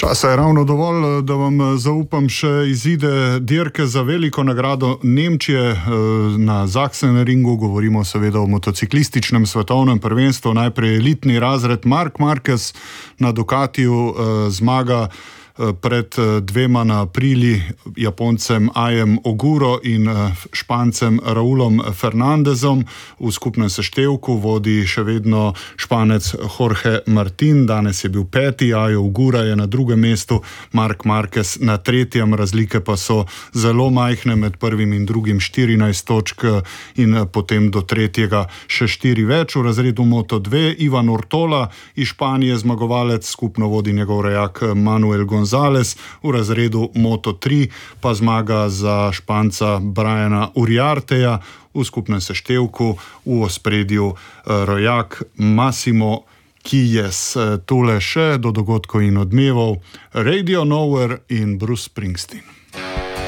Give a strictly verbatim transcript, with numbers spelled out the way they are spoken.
Časa je ravno dovolj, da vam zaupam še izide dirke za veliko nagrado Nemčije na Sachsenringu. Govorimo seveda o motociklističnem svetovnem prvenstvu. Najprej elitni razred. Marc Marquez na Ducatiju zmaga pred dvema na Aprili, Japoncem Ajem Oguro in Špancem Raulom Fernandezom. V skupnem seštevku vodi še vedno Španec Jorge Martin, danes je bil peti, Ajo Ogura je na drugem mestu, Marc Marquez na tretjem, razlike pa so zelo majhne, med prvim in drugim štirinajst točk in potem do tretjega še štiri več. V razredu Moto dve Ivan Ortola iz Španije zmagovalec, skupno vodi njegov rojak Manuel González. V razredu Moto tri pa zmaga za Španca Briana Uriarteja, v skupnem seštevku v ospredju rojak Massimo Kijes. Tole še do dogodkov in odmevov Radio Nowhere in Bruce Springsteen.